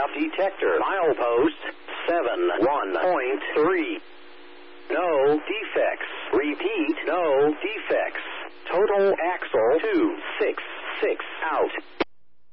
detector. Milepost 71.3. No defects. Repeat, no defects. Total axle 26.